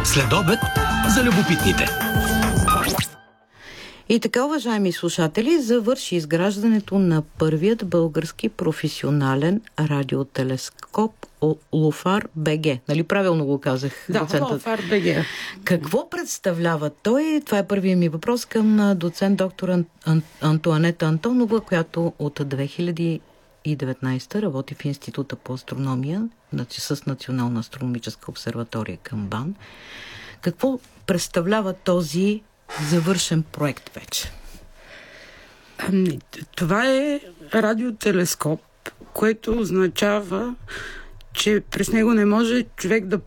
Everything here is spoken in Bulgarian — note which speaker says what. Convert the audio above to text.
Speaker 1: Следобед за любопитните.
Speaker 2: И така, уважаеми слушатели, завърши изграждането на първият български професионален радиотелескоп Луфар БГ. Нали правилно го казах?
Speaker 3: Да,
Speaker 2: доцентът?
Speaker 3: Луфар БГ.
Speaker 2: Какво представлява той? Това е първият ми въпрос към доцент доктор Антоанета Антонова, която от 2019 работи в Института по астрономия с Национална астрономическа обсерватория към БАН. Какво представлява този завършен проект вече?
Speaker 3: Това е радиотелескоп, което означава, че през него не може човек да